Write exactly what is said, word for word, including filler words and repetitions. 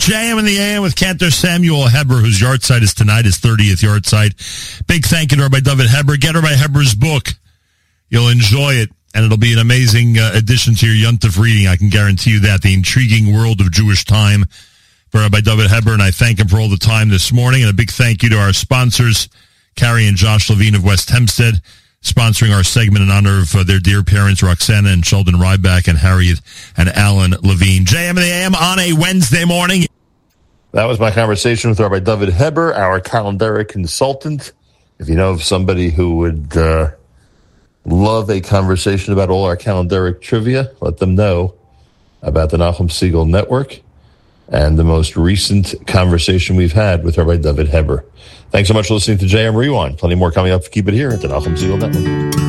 J M in the A M with Cantor Samuel Heber, whose yahrzeit is tonight, his thirtieth yahrzeit. Big thank you to Rabbi David Heber. Get Rabbi Heber's book. You'll enjoy it, and it'll be an amazing uh, addition to your Yontif reading. I can guarantee you that. The Intriguing World of Jewish Time for Rabbi David Heber, and I thank him for all the time this morning. And a big thank you to our sponsors, Carrie and Josh Levine of West Hempstead, sponsoring our segment in honor of uh, their dear parents, Roxana and Sheldon Ryback, and Harriet and Alan Levine. J M in the A M on a Wednesday morning. That was my conversation with Rabbi David Heber, our calendaric consultant. If you know of somebody who would uh, love a conversation about all our calendaric trivia, let them know about the Nachum Segal Network and the most recent conversation we've had with Rabbi David Heber. Thanks so much for listening to J M Rewind. Plenty more coming up. Keep it here at the Nachum Segal Network.